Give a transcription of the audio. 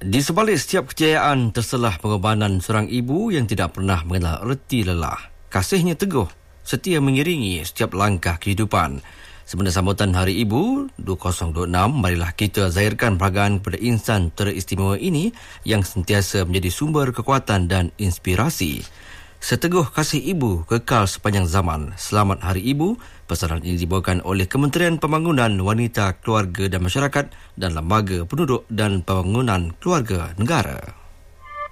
Di sebalik setiap kejayaan terselah pengorbanan seorang ibu yang tidak pernah mengenal erti lelah. Kasihnya teguh, setia mengiringi setiap langkah kehidupan. Sebenarnya sambutan Hari Ibu 2026, marilah kita zahirkan penghargaan kepada insan teristimewa ini yang sentiasa menjadi sumber kekuatan dan inspirasi. Seteguh kasih ibu kekal sepanjang zaman. Selamat Hari Ibu. Pesanan ini dibawakan oleh Kementerian Pembangunan Wanita, Keluarga dan Masyarakat dan Lembaga Penduduk dan Pembangunan Keluarga Negara.